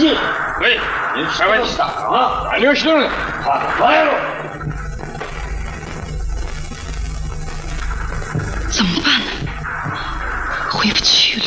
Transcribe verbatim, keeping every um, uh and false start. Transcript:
进。喂，您开玩笑啊？俺这兄弟，他来了。 怎么办呢？回不去了。